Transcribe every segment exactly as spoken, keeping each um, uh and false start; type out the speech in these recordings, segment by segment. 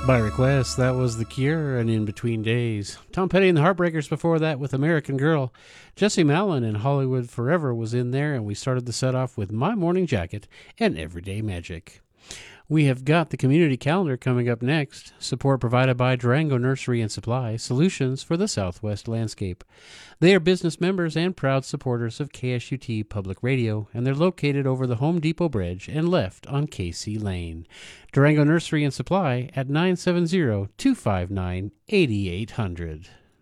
By request, that was The Cure and In Between Days. Tom Petty and the Heartbreakers before that with American Girl. Jesse Malin and Hollywood Forever was in there, and we started the set off with My Morning Jacket and Everyday Magic. We have got the community calendar coming up next. Support provided by Durango Nursery and Supply, solutions for the Southwest landscape. They are business members and proud supporters of K S U T Public Radio, and they're located over the Home Depot Bridge and left on K C Lane. Durango Nursery and Supply at nine seven zero, two five nine, eight eight zero zero.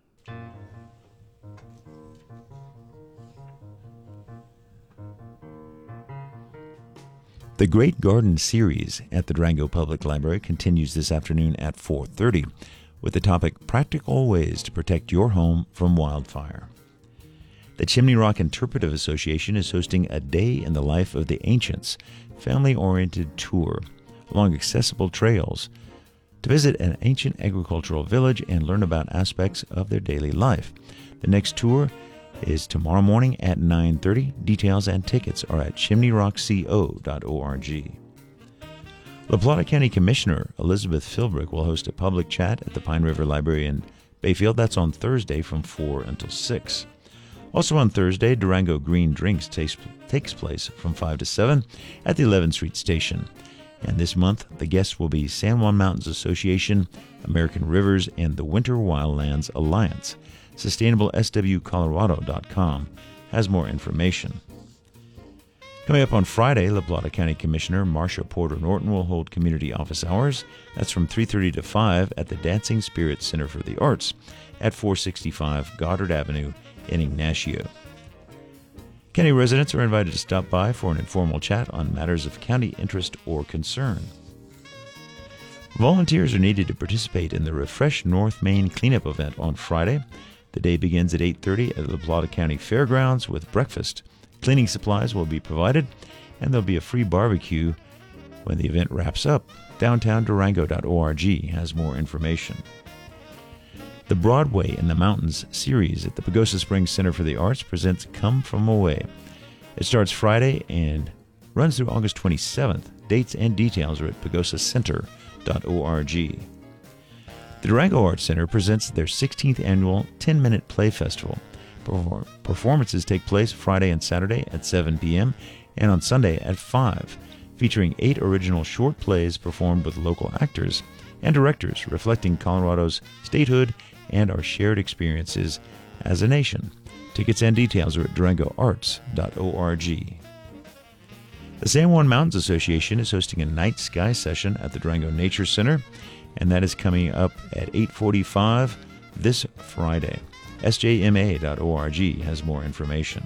The Great Garden Series at the Durango Public Library continues this afternoon at four thirty with the topic Practical Ways to Protect Your Home from Wildfire. The Chimney Rock Interpretive Association is hosting a Day in the Life of the Ancients family-oriented tour along accessible trails to visit an ancient agricultural village and learn about aspects of their daily life. The next tour is tomorrow morning at nine thirty. Details and tickets are at chimney rock co dot org. La Plata County Commissioner Elizabeth Philbrick will host a public chat at the Pine River Library in Bayfield. That's on Thursday from four until six. Also on Thursday, Durango Green Drinks takes, takes place from five to seven at the eleventh Street Station. And this month, the guests will be San Juan Mountains Association, American Rivers, and the Winter Wildlands Alliance. sustainable s w colorado dot com has more information. Coming up on Friday, La Plata County Commissioner Marcia Porter Norton will hold community office hours. That's from three thirty to five at the Dancing Spirits Center for the Arts at four sixty-five Goddard Avenue in Ignacio. County residents are invited to stop by for an informal chat on matters of county interest or concern. Volunteers are needed to participate in the Refresh North Main cleanup event on Friday. The day begins at eight thirty at La Plata County Fairgrounds with breakfast. Cleaning supplies will be provided, and there'll be a free barbecue when the event wraps up. downtown durango dot org has more information. The Broadway in the Mountains series at the Pagosa Springs Center for the Arts presents Come From Away. It starts Friday and runs through August twenty-seventh. Dates and details are at pagosa center dot org. The Durango Arts Center presents their sixteenth annual ten-minute Play Festival. Performances take place Friday and Saturday at seven p.m. and on Sunday at five, featuring eight original short plays performed with local actors and directors reflecting Colorado's statehood and our shared experiences as a nation. Tickets and details are at durango arts dot org. The San Juan Mountains Association is hosting a night sky session at the Durango Nature Center, and that is coming up at eight forty-five this Friday. s j m a dot org has more information.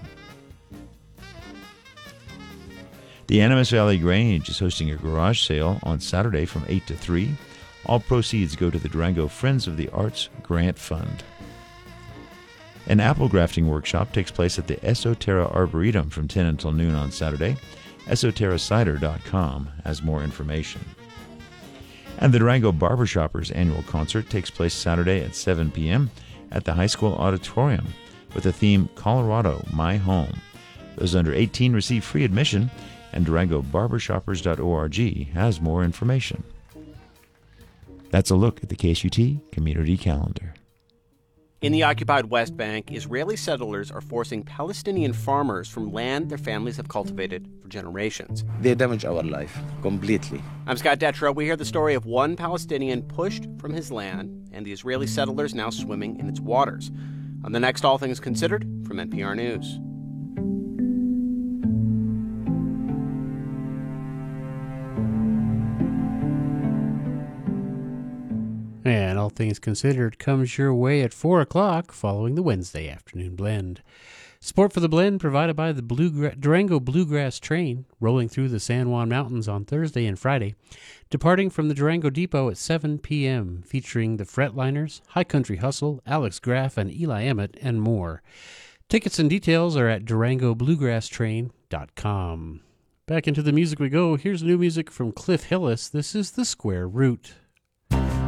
The Animas Valley Grange is hosting a garage sale on Saturday from eight to three. All proceeds go to the Durango Friends of the Arts Grant Fund. An apple grafting workshop takes place at the Esoterra Arboretum from ten until noon on Saturday. esoterra cider dot com has more information. And the Durango Barbershoppers annual concert takes place Saturday at seven p.m. at the high school auditorium with the theme Colorado, My Home. Those under eighteen receive free admission, and durango barbershoppers dot org has more information. That's a look at the K S U T Community Calendar. In the occupied West Bank, Israeli settlers are forcing Palestinian farmers from land their families have cultivated for generations. They damage our life completely. I'm Scott Detrow. We hear the story of one Palestinian pushed from his land and the Israeli settlers now swimming in its waters. On the next All Things Considered from N P R News. And All Things Considered comes your way at four o'clock following the Wednesday afternoon blend. Support for the blend provided by the Bluegra- Durango Bluegrass Train, rolling through the San Juan Mountains on Thursday and Friday, departing from the Durango Depot at seven p.m., featuring the Fretliners, High Country Hustle, Alex Graff, and Eli Emmett, and more. Tickets and details are at durango bluegrass train dot com. Back into the music we go. Here's new music from Cliff Hillis. This is The Square Root.